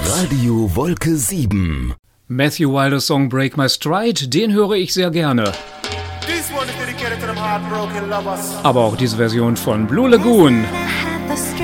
Radio Wolke 7. Matthew Wilders Song Break My Stride, den höre ich sehr gerne. Aber auch diese Version von Blue Lagoon.